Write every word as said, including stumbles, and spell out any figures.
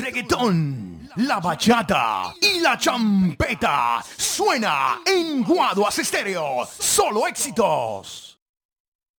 reggaetón, la bachata y la champeta suena en Guaduas Estéreo. Solo éxitos.